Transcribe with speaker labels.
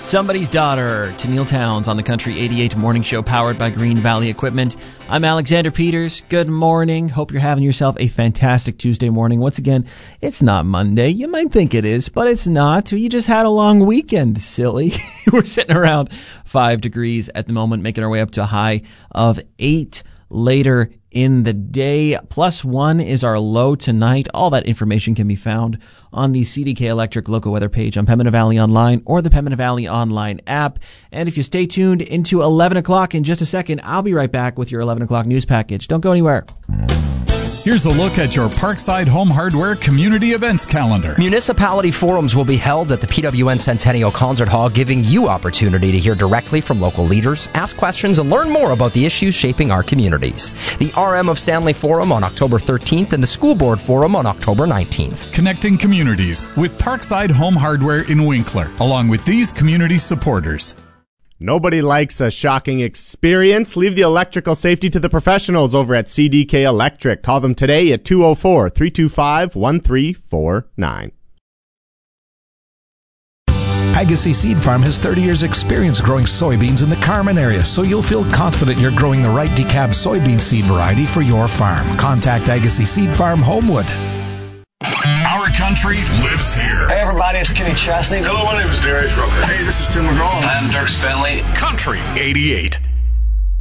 Speaker 1: Somebody's Daughter to Neil Towns on the Country 88 Morning Show powered by Green Valley Equipment. I'm Alexander Peters. Good morning. Hope you're having yourself a fantastic Tuesday morning. Once again, it's not Monday. You might think it is, but it's not. You just had a long weekend, silly. We're sitting around 5 degrees at the moment, making our way up to a high of 8 later in the day. +1 is our low tonight. All that information can be found on the CDK Electric local weather page on Pembina Valley Online or the Pembina Valley Online app. And if you stay tuned into 11 o'clock in just a second, I'll be right back with your 11 o'clock news package. Don't go anywhere.
Speaker 2: Here's a look at your Parkside Home Hardware community events calendar.
Speaker 3: Municipality forums will be held at the PWN Centennial Concert Hall, giving you opportunity to hear directly from local leaders, ask questions, and learn more about the issues shaping our communities. The RM of Stanley Forum on October 13th and the School Board Forum on October 19th.
Speaker 2: Connecting communities with Parkside Home Hardware in Winkler, along with these community supporters.
Speaker 4: Nobody likes a shocking experience. Leave the electrical safety to the professionals over at CDK Electric. Call them today at 204-325-1349.
Speaker 5: Agassiz Seed Farm has 30 years experience growing soybeans in the Carman area, so you'll feel confident you're growing the right DeKalb soybean seed variety for your farm. Contact Agassiz Seed Farm, Homewood.
Speaker 2: Our country lives here.
Speaker 6: Hey everybody, it's Kenny Chesney.
Speaker 7: Hello, my name is Darius Rucker.
Speaker 8: Hey, this is Tim McGraw.
Speaker 9: I'm Dirk Bentley.
Speaker 2: Country 88.